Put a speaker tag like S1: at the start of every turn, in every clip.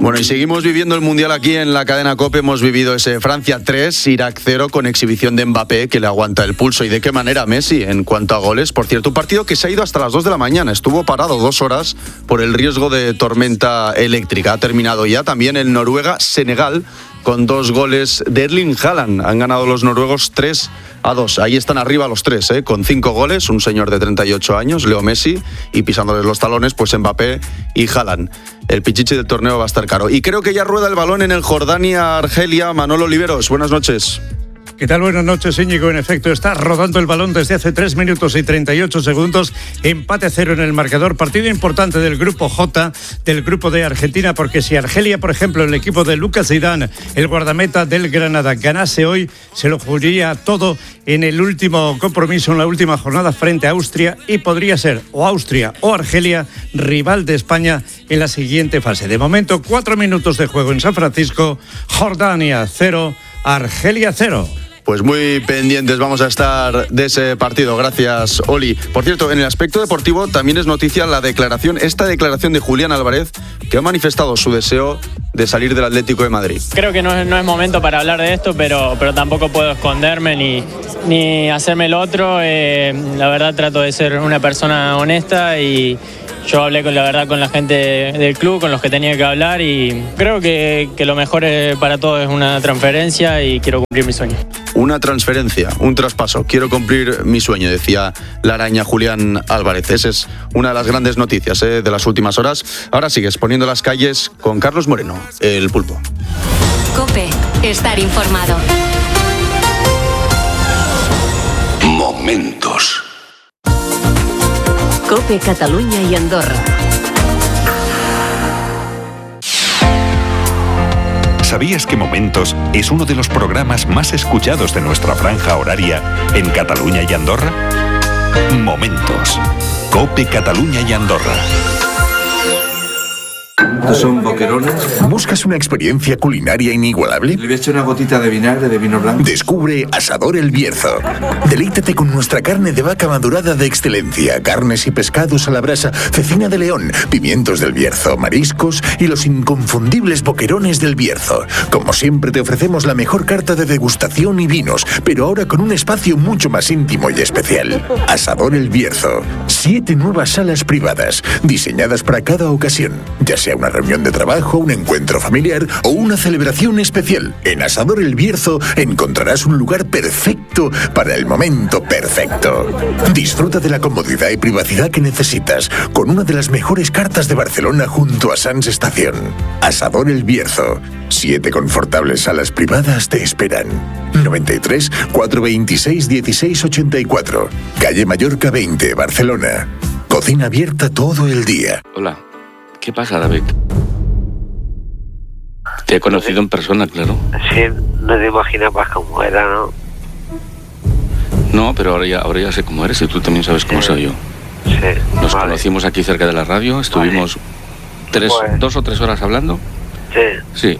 S1: Bueno, y seguimos viviendo el Mundial aquí en la cadena COPE. Hemos vivido ese Francia 3, Irak 0 con exhibición de Mbappé que le aguanta el pulso. ¿Y de qué manera Messi en cuanto a goles? Por cierto, un partido que se ha ido hasta las 2 de la mañana. Estuvo parado 2 horas por el riesgo de tormenta eléctrica. Ha terminado ya también el Noruega-Senegal con 2 goles de Erling Haaland. Han ganado los noruegos 3-2. Ahí están arriba los 3, con 5 goles. Un señor de 38 años, Leo Messi, y pisándoles los talones, pues Mbappé y Haaland. El pichichi del torneo va a estar caro. Y creo que ya rueda el balón en el Jordania-Argelia. Manolo Oliveros, buenas noches.
S2: ¿Qué tal? Buenas noches, Íñigo. En efecto, está rodando el balón desde hace 3 minutos y 38 segundos. Empate a 0 en el marcador. Partido importante del grupo J, del grupo de Argentina, porque si Argelia, por ejemplo, el equipo de Lucas Zidane, el guardameta del Granada, ganase hoy, se lo jugaría todo en el último compromiso, en la última jornada frente a Austria, y podría ser o Austria o Argelia rival de España en la siguiente fase. De momento, 4 minutos de juego en San Francisco. Jordania 0, Argelia 0.
S1: Pues muy pendientes vamos a estar de ese partido. Gracias, Oli. Por cierto, en el aspecto deportivo también es noticia esta declaración de Julián Álvarez, que ha manifestado su deseo de salir del Atlético de Madrid.
S3: Creo que no es momento para hablar de esto, pero tampoco puedo esconderme ni hacerme el otro. La verdad trato de ser una persona honesta y yo hablé con la gente del club, con los que tenía que hablar, y creo que lo mejor para todos es una transferencia y quiero cumplir mi sueño.
S1: Una transferencia, un traspaso. Quiero cumplir mi sueño, decía la araña Julián Álvarez. Esa es una de las grandes noticias de las últimas horas. Ahora sigues poniendo las calles con Carlos Moreno, el Pulpo.
S4: COPE, estar informado.
S5: Momentos.
S4: COPE Cataluña y Andorra.
S5: ¿Sabías que Momentos es uno de los programas más escuchados de nuestra franja horaria en Cataluña y Andorra? Momentos. COPE Cataluña y Andorra.
S6: Estos son boquerones.
S7: ¿Buscas una experiencia culinaria inigualable?
S6: Le voy a echar una gotita de vinagre de vino blanco.
S7: Descubre Asador El Bierzo. Deleítate con nuestra carne de vaca madurada de excelencia, carnes y pescados a la brasa, cecina de león, pimientos del Bierzo, mariscos y los inconfundibles boquerones del Bierzo. Como siempre te ofrecemos la mejor carta de degustación y vinos, pero ahora con un espacio mucho más íntimo y especial. Asador El Bierzo. 7 nuevas salas privadas, diseñadas para cada ocasión, ya sea una reunión de trabajo, un encuentro familiar o una celebración especial. En Asador El Bierzo encontrarás un lugar perfecto para el momento perfecto. Disfruta de la comodidad y privacidad que necesitas con una de las mejores cartas de Barcelona junto a Sants Estación. Asador El Bierzo. 7 confortables salas privadas te esperan. 93 426 1684. Calle Mallorca 20, Barcelona. Cocina abierta todo el día.
S8: Hola. ¿Qué pasa, David? Te he conocido en persona, claro.
S9: Sí, no te imaginabas cómo era, ¿no?
S8: No, pero ahora ya sé cómo eres y tú también sabes cómo soy yo.
S9: Sí.
S8: Nos conocimos aquí cerca de la radio, estuvimos 2 o 3 horas hablando.
S9: Sí.
S8: Sí.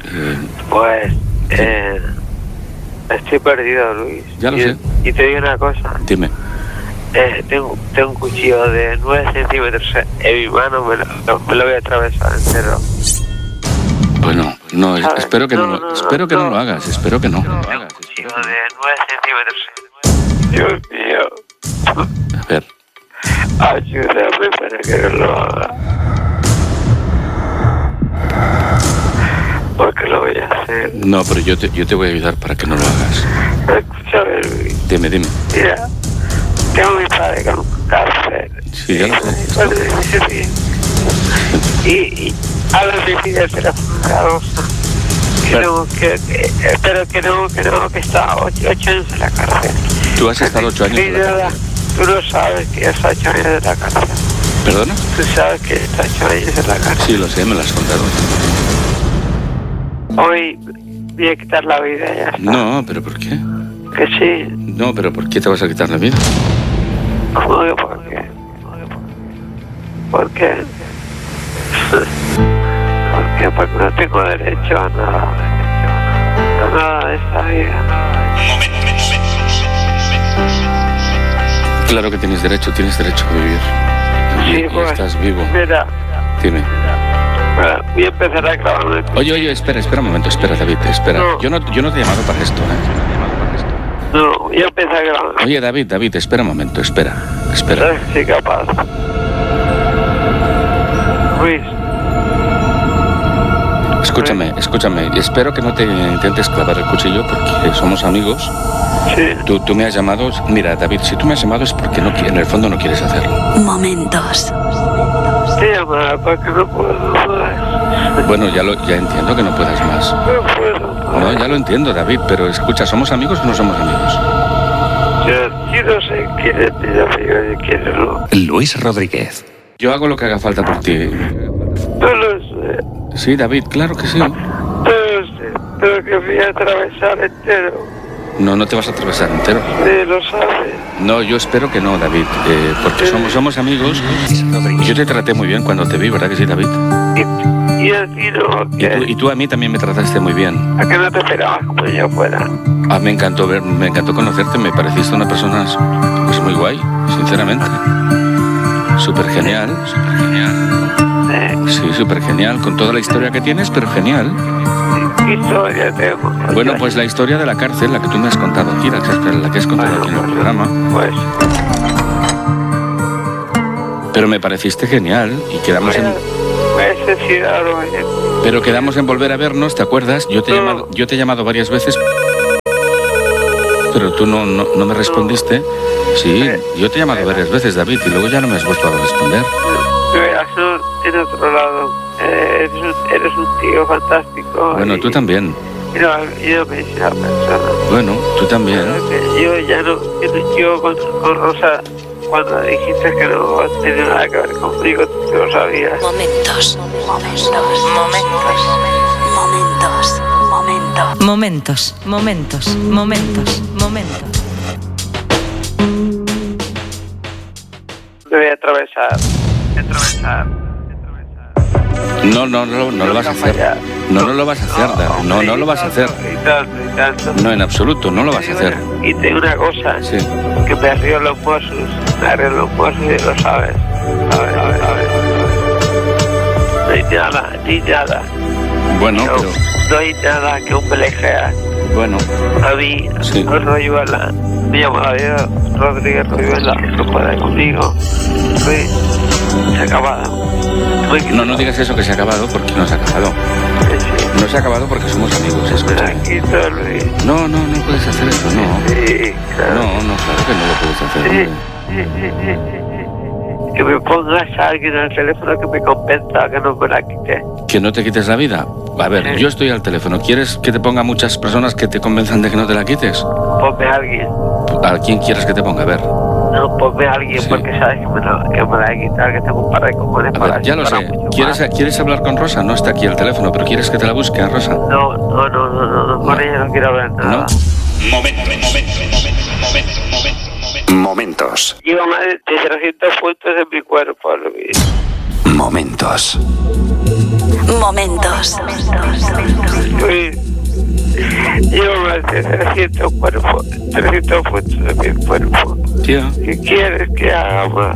S9: Estoy perdido, Luis.
S8: Ya lo sé.
S9: Y te digo una cosa.
S8: Dime.
S9: Tengo un cuchillo de 9 centímetros en mi mano, me lo voy a atravesar entero.
S8: Bueno, no, espero que no lo hagas, espero que no.
S9: Tengo un cuchillo de 9 centímetros. Dios mío.
S8: A ver.
S9: Ayúdame para que no lo haga. Porque lo voy a hacer.
S8: No, pero yo te voy a ayudar para que no lo hagas.
S9: Escúchame, Luis.
S8: Dime.
S9: Mira. Tengo a mi padre con cáncer.
S8: Sí, ya lo sé.
S9: Y a los suicidios de la frustradosa. Que está 8 años en la cárcel.
S8: Tú has estado 8 años en la cárcel.
S9: Tú no sabes que está 8 años en la cárcel.
S8: ¿Perdona?
S9: Tú sabes que está 8 años en la cárcel.
S8: Sí, lo sé, me lo has contado.
S9: Hoy voy a quitar la vida ya está.
S8: No, ¿pero por qué?
S9: Que sí.
S8: No, ¿pero por qué te vas a quitar la vida?
S9: ¿Cómo que por qué? ¿Por qué? Porque no tengo derecho a nada. A nada de esta vida.
S8: Claro que tienes derecho a vivir.
S9: Sí, pues,
S8: estás vivo.
S9: Mira.
S8: Dime.
S9: Voy a empezar a grabarme.
S8: Oye, espera un momento, espera, David, espera.
S9: No.
S8: Yo no te he llamado para esto,
S9: No, voy a empezar a grabarme.
S8: Oye, David, espera un momento, espera.
S9: ¿Sabes qué capaz? Luis.
S8: Escúchame, espero que no te intentes clavar el cuchillo porque somos amigos.
S9: Sí.
S8: Tú me has llamado. Mira, David, si tú me has llamado es porque en el fondo no quieres hacerlo.
S4: Momentos.
S9: Te llamaba porque no puedo más.
S8: Bueno, ya entiendo que no puedas más.
S9: No puedo.
S8: No, ya lo entiendo, David, pero escucha, ¿somos amigos o no somos amigos?
S9: Yo no sé quién es mi amigo y quién no.
S5: Luis Rodríguez.
S8: Yo hago lo que haga falta por ti.
S9: No lo sé.
S8: Sí, David, claro que sí.
S9: No lo sé. Pero que voy a atravesar entero.
S8: No te vas a atravesar entero.
S9: Sí, lo sabes.
S8: No, yo espero que no, David, porque somos amigos. Yo te traté muy bien cuando te vi, ¿verdad que sí, David?
S9: Y a ti no.
S8: Y tú a mí también me trataste muy bien.
S9: ¿A qué no te esperabas como yo fuera?
S8: Me encantó conocerte, me pareciste una persona pues muy guay, sinceramente. Súper genial. Sí, súper genial, con toda la historia que tienes, pero genial.
S9: ¿Qué historia tengo?
S8: Bueno, pues la historia de la cárcel, la que tú me has contado aquí, la que has contado aquí en el programa.
S9: Pues.
S8: Pero me pareciste genial y quedamos en... Pero quedamos en volver a vernos, ¿te acuerdas? Yo te he llamado varias veces, pero tú no me respondiste. Sí, yo te he llamado varias veces, David, y luego ya no me has vuelto a responder.
S9: En otro lado, eres un tío fantástico.
S8: Bueno, tú también.
S9: Yo me hice una persona.
S8: Bueno, tú también.
S9: Yo con Rosa, cuando dijiste que no tenía nada que ver conmigo, tú lo sabías.
S4: Momentos.
S9: Me voy a atravesar.
S8: No lo vas a hacer. No lo vas a hacer, David. No lo vas a hacer.
S9: Y tanto.
S8: No, en absoluto, no lo vas a hacer.
S9: Y tengo una cosa.
S8: Sí.
S9: Que me río los mozos. Y lo sabes. No hay nada.
S8: Bueno, pero...
S9: No hay nada que un pelejea.
S8: Bueno.
S9: A mí,
S8: sí.
S9: Royuela. Me llamo David Rodríguez Royuela. No puede conmigo. Sí. Se ha acabado.
S8: No digas eso que se ha acabado porque no se ha acabado.
S9: Sí.
S8: No se ha acabado porque somos amigos, escucha.
S9: Tranquilo, Luis.
S8: No puedes hacer eso, no.
S9: Sí, claro.
S8: No, claro que no lo puedes hacer.
S9: Sí. Que me pongas a alguien al teléfono que me compensa, que no me la quite.
S8: ¿Que no te quites la vida? A ver, yo estoy al teléfono. ¿Quieres que te ponga muchas personas que te convenzan de que no te la quites?
S9: Ponme a alguien.
S8: ¿A quién quieres que te ponga? A ver.
S9: No, ponme a alguien porque sabes que me la va a quitar, que tengo un par de cojones para...
S8: Ya lo sé. ¿Quieres hablar con Rosa? No está aquí al teléfono, pero ¿quieres que te la busque a Rosa?
S9: No. Con ella no quiero hablar nada.
S5: Momentos.
S9: Llevo más de 300 puntos en mi cuerpo, Luis.
S5: Momentos.
S9: Luis, llevo más de 300 puntos en mi cuerpo.
S8: Tío.
S9: ¿Qué quieres que haga más?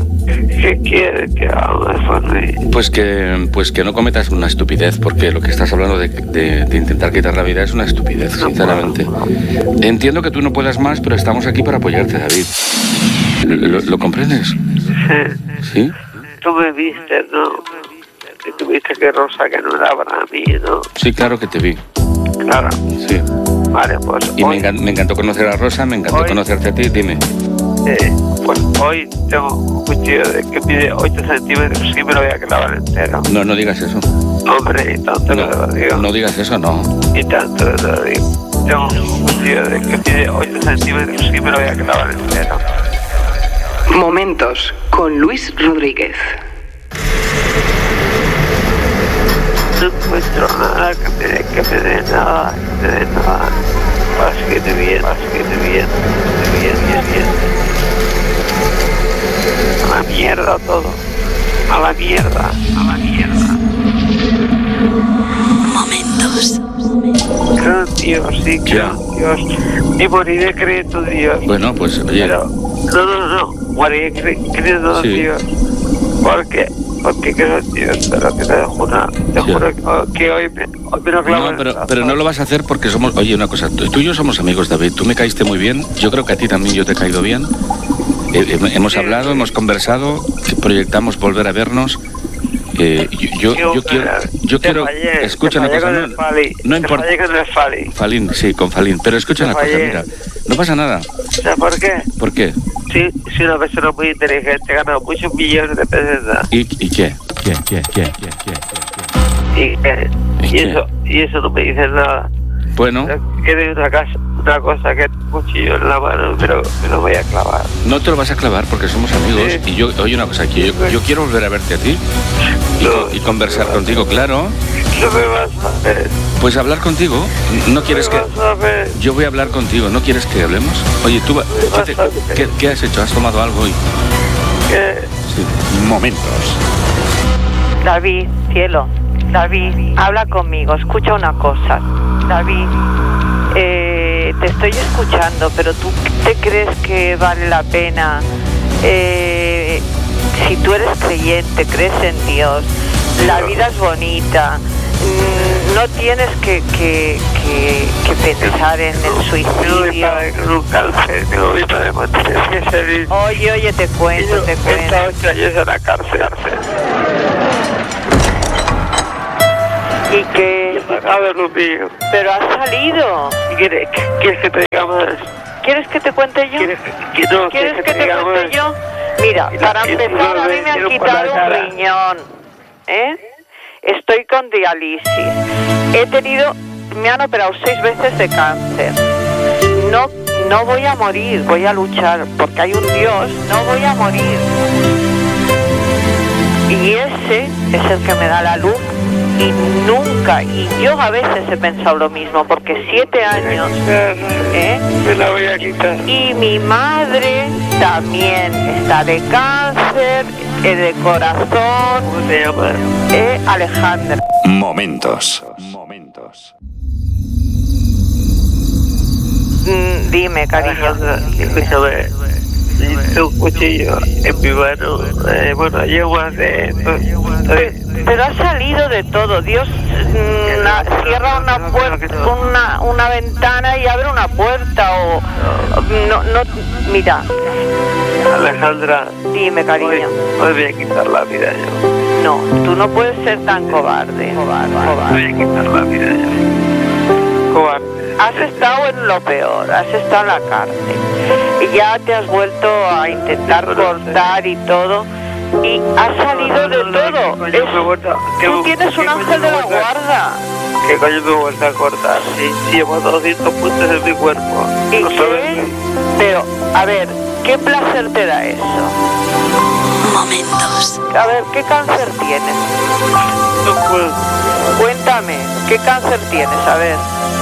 S9: Por mí?
S8: Pues que no cometas una estupidez, porque lo que estás hablando de intentar quitar la vida es una estupidez, sinceramente. Entiendo que tú no puedas más, pero estamos aquí para apoyarte, David. ¿Lo comprendes? ¿Sí?
S9: Tú me viste, ¿no? Y tú viste que Rosa que no era para mí, ¿no?
S8: Sí, claro que te vi.
S9: Claro.
S8: Sí.
S9: Vale, pues
S8: y hoy... me encantó conocer a Rosa, me encantó conocerte a ti, dime.
S9: Pues hoy tengo un cuchillo que mide 8 centímetros y me lo voy a clavar entero.
S8: No digas eso.
S9: Hombre, y tanto que te lo digo.
S8: No digas eso, no.
S9: Y tanto que te lo digo. Tengo un cuchillo que mide 8 centímetros y me lo voy a clavar entero.
S10: Momentos con Luis Rodríguez.
S9: No encuentro nada que me dé nada. Pásquete bien. A la mierda todo. A la mierda.
S4: Momentos.
S9: Creo en Dios, sí, creo en Dios. Y moriré creyendo en Dios.
S8: Bueno, pues oye.
S9: Pero, no. Moriré creyendo en Dios. Porque porque quiero, tío, pero que te juro que hoy me lo clavo.
S8: No, pero no lo vas a hacer porque somos... Oye, una cosa, tú y yo somos amigos, David. Tú me caíste muy bien. Yo creo que a ti también yo te he caído bien. Hemos hablado, hemos conversado, proyectamos volver a vernos. Yo quiero... Escucha una cosa, no importa. Falín, sí, con Falín. Pero escucha una cosa, mira, no pasa nada.
S9: ¿Sabes por qué?
S8: ¿Por qué?
S9: Sí, soy una persona muy inteligente, he ganado muchos millones de pesetas.
S8: ¿Y qué?
S9: Y eso no me dice nada.
S8: Bueno.
S9: Que de una cosa que cuchillo en la mano, pero me lo voy a clavar.
S8: No te lo vas a clavar porque somos amigos. Sí. Y oye una cosa, que yo quiero volver a verte a ti y conversar contigo, claro.
S9: No me vas a ver.
S8: Pues hablar contigo. ¿No quieres que...? Yo voy a hablar contigo. ¿No quieres que hablemos? Oye, tú... ¿Qué has hecho? ¿Has tomado algo hoy?
S9: ¿Qué?
S8: Sí. Momentos.
S11: David, cielo. David, habla conmigo. Escucha una cosa. David, te estoy escuchando, pero ¿tú te crees que vale la pena? Si tú eres creyente, crees en Dios, la vida es bonita, no tienes que pensar en el suicidio. Oye, te cuento.
S9: He estado 8 años en la cárcel.
S11: ¿Y qué? Pero has salido.
S9: ¿Quieres que te diga más?
S11: ¿Quieres que te cuente yo? ¿Quieres que te cuente yo? Mira, para empezar, a mí me han quitado un riñón, Estoy con diálisis. Me han operado 6 veces de cáncer. No voy a morir, voy a luchar, porque hay un Dios, no voy a morir. Y ese es el que me da la luz. Y yo a veces he pensado lo mismo, porque 7 años,
S9: me la voy a quitar.
S11: Y mi madre también está de cáncer, de corazón.
S9: ¿Cómo se llama?
S11: Alejandra.
S5: Momentos.
S11: Dime, cariño.
S9: Escúchame. Un cuchillo en mi mano. Bueno, llevo hace...
S11: Pero ha salido de todo. Dios cierra una puerta, una ventana y abre una puerta. No, mira.
S9: Alejandra.
S11: Dime, cariño.
S9: Hoy voy a quitar la vida yo.
S11: No, tú no puedes ser tan cobarde.
S9: Voy a quitar la vida yo. Cobarde.
S11: Has estado en lo peor, has estado en la cárcel. Y ya te has vuelto a intentar cortar y todo. Y has salido de todo. Tú tienes un ángel de la guarda.
S9: ¿Qué coño me he vuelto a cortar? Sí, llevo 200 puntos en mi cuerpo.
S11: ¿Y qué? Pero, a ver, ¿qué placer te da eso?
S4: Momentos.
S11: A ver, ¿qué cáncer tienes?
S9: No puedo.
S11: Cuéntame, ¿qué cáncer tienes? A ver.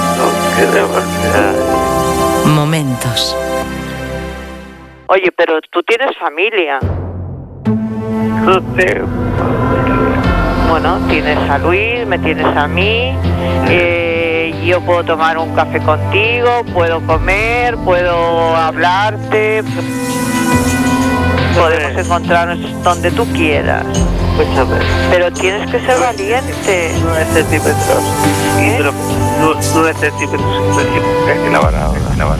S4: Momentos.
S11: Oye, pero tú tienes familia.
S9: No tengo.
S11: Bueno, tienes a Luis, me tienes a mí. Yo puedo tomar un café contigo, puedo comer, puedo hablarte. Podemos encontrarnos donde tú quieras.
S9: Escúchame.
S11: Pero tienes que ser valiente.
S9: 9 centímetros. Pero 9 centímetros. Es que la van a.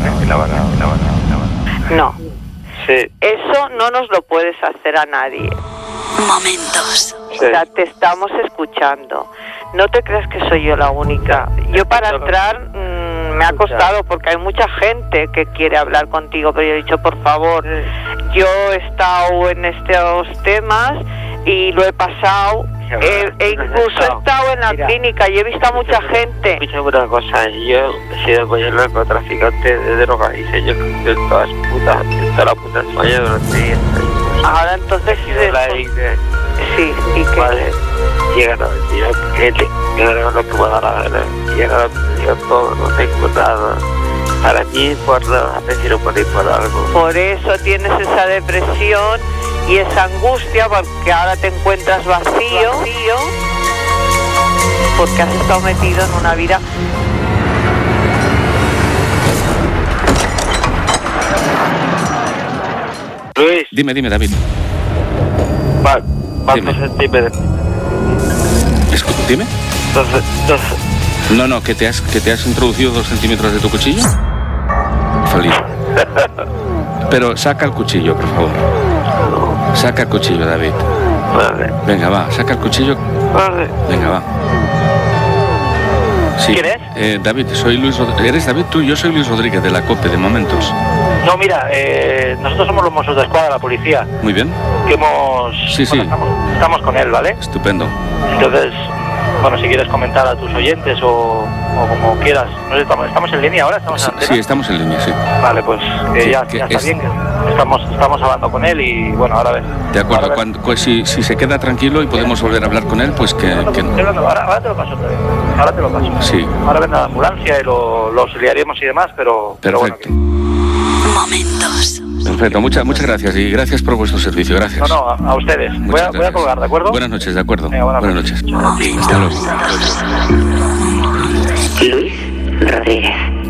S11: No.
S9: Sí.
S11: Eso no nos lo puedes hacer a nadie.
S4: Momentos.
S11: O sea, te estamos escuchando. No te creas que soy yo la única. Yo para entrar me ha costado porque hay mucha gente que quiere hablar contigo, pero yo he dicho, por favor, yo he estado en estos temas y lo he pasado. E incluso he estado en la clínica y he visto a mucha gente.
S9: Escúchame una cosa, yo he sido con el narcotraficante de droga y sé yo de toda la puta España durante 10 años.
S11: Ahora entonces sí, ¿y qué?
S9: Vale, llegan a decir que lo que me da la gana, llegan a decir todo, no tengo nada. Para mí, por nada, prefiero por ir por algo.
S11: Por eso tienes esa depresión y esa angustia, porque ahora te encuentras vacío, porque has estado metido en una vida.
S8: Luis. Dime, David. Dime.
S9: centímetros.
S8: Dime.
S9: 12.
S8: No, que te has introducido 2 centímetros de tu cuchillo. Feliz. Pero saca el cuchillo, por favor. Saca el cuchillo, David.
S9: Vale.
S8: Venga, va, saca el cuchillo.
S9: Vale.
S8: Venga, va. Sí.
S9: ¿Quién es?
S8: David, soy Luis Rodríguez. ¿Eres David tú? Yo soy Luis Rodríguez de la COPE, de Momentos.
S12: No, mira, nosotros somos los Mossos de Escuadra, la policía.
S8: Muy bien.
S12: Que hemos...
S8: Sí, sí.
S12: Estamos con él, ¿vale?
S8: Estupendo.
S12: Entonces, bueno, si quieres comentar a tus oyentes o como quieras. No sé, ¿estamos en línea ahora?
S8: Sí, estamos en línea, sí.
S12: Vale, pues ya está bien. Estamos hablando con él y bueno, ahora ves.
S8: De acuerdo, pues, si se queda tranquilo y podemos volver a hablar con él, pues que...
S12: Ahora te lo paso otra vez. Ahora te lo paso.
S8: Sí.
S12: Ahora vendrá la ambulancia y lo auxiliaremos y demás, pero...
S8: Perfecto.
S4: Momentos.
S8: Perfecto, muchas gracias y gracias por vuestro servicio, gracias.
S12: No, a ustedes. Voy a colgar, ¿de acuerdo?
S8: Buenas noches, de acuerdo.
S12: Venga, buenas noches.
S8: Hasta luego.
S4: Luis Rodríguez.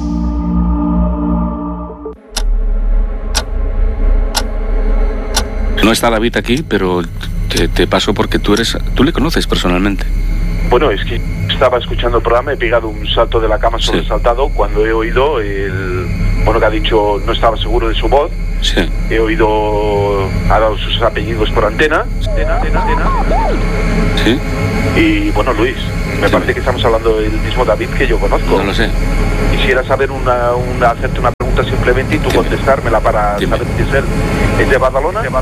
S8: No está David aquí, pero te paso porque tú le conoces personalmente.
S13: Bueno, es que estaba escuchando el programa, he pegado un salto de la cama sobresaltado cuando he oído que ha dicho no estaba seguro de su voz.
S8: Sí.
S13: He oído, ha dado sus apellidos por antena.
S8: Sí.
S13: Y bueno, Luis, me parece que estamos hablando del mismo David que yo conozco.
S8: No lo sé.
S13: Quisiera saber hacerte una pregunta simplemente y tú contestármela para saber si es él. ¿Es de Badalona?
S8: Sí.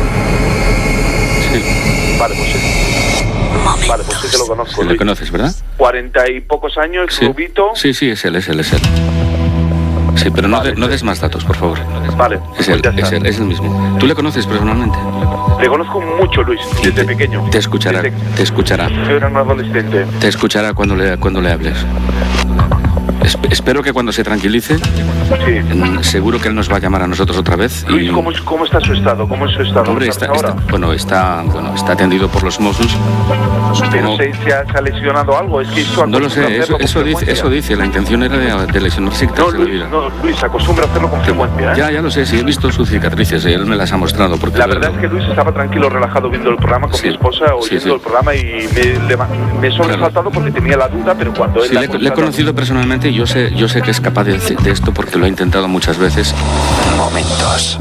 S13: Vale, pues sí. Vale, pues sí que lo conozco.
S8: Sí, lo conoces, ¿verdad?
S13: 40 y pocos años,
S8: sí.
S13: Rubito.
S8: Sí, es él. Sí, pero no des más datos, por favor.
S13: Vale.
S8: Es el mismo. ¿Tú le conoces personalmente?
S13: Le conozco mucho, Luis, desde pequeño.
S8: Te escuchará.
S13: Yo era un adolescente.
S8: Te escuchará cuando le hables. Espero que cuando se tranquilice, seguro que él nos va a llamar a nosotros otra vez.
S13: Luis, ¿cómo está su estado? ¿Cómo es su estado?
S8: Hombre, está atendido por los Mossos.
S13: Pero ¿se ha lesionado algo? Es que
S8: no lo sé, eso dice. La intención era de lesionarse y quitarse la vida.
S13: No, Luis, acostumbra a hacerlo con frecuencia, ¿eh?
S8: Ya lo sé, sí, he visto sus cicatrices, él me las ha mostrado. Porque
S13: la verdad es que Luis estaba tranquilo, relajado viendo el programa con mi esposa, oyendo el programa y me he sobresaltado porque tenía la duda, pero cuando él...
S8: Le he conocido personalmente y yo sé que es capaz de esto porque lo ha intentado muchas veces.
S4: Momentos.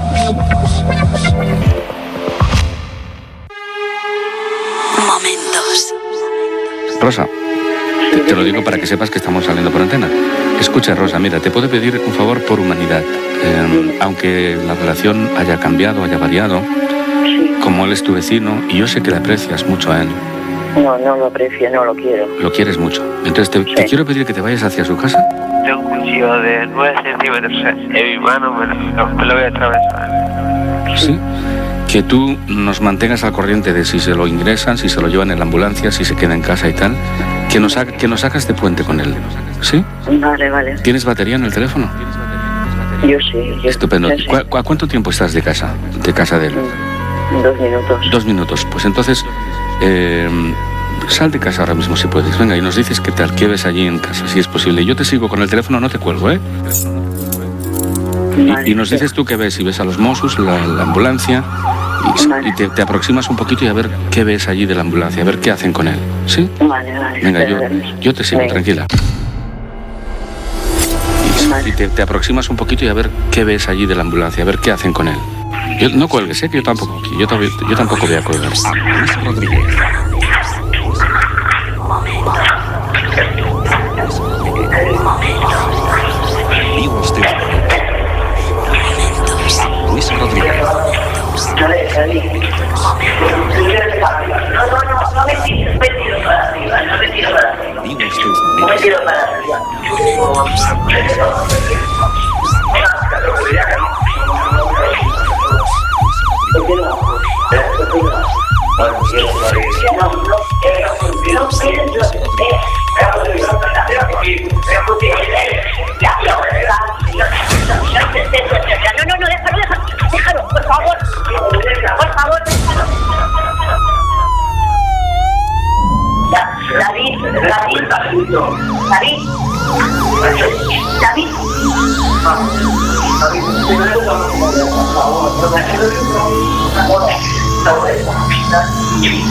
S8: Rosa, te lo digo para que sepas que estamos saliendo por antena. Escucha, Rosa, mira, te puedo pedir un favor por humanidad. Aunque la relación haya cambiado, haya variado, como él es tu vecino, y yo sé que le aprecias mucho a él.
S14: No lo aprecio, no lo quiero.
S8: Lo quieres mucho. Entonces te quiero pedir que te vayas hacia su casa.
S9: Tengo un cuchillo de 9 centímetros en mi mano, me lo voy a atravesar.
S8: Sí. Que tú nos mantengas al corriente de si se lo ingresan, si se lo llevan en la ambulancia, si se queda en casa y tal. Que nos hagas de puente con él. ¿Sí?
S14: Vale.
S8: ¿Tienes batería en el teléfono?
S14: Yo sí.
S8: Estupendo.
S14: Sí.
S8: ¿A cuánto tiempo estás de casa de él?
S14: 2 minutos.
S8: 2 minutos. Pues entonces, sal de casa ahora mismo si puedes. Venga, y nos dices qué tal, qué ves allí en casa, si es posible. Yo te sigo con el teléfono, no te cuelgo, ¿eh? Y nos dices tú qué ves, si ves a los Mossos, la ambulancia, y te aproximas un poquito y a ver qué ves allí de la ambulancia, a ver qué hacen con él, ¿sí?
S14: Vale.
S8: Venga, yo te sigo, tranquila. Y te aproximas un poquito y a ver qué ves allí de la ambulancia, a ver qué hacen con él. No cuelgues, que yo tampoco voy a colgar.
S4: Luis Rodríguez.
S14: No me tiro para arriba. Déjalo, por favor. David. Está bueno.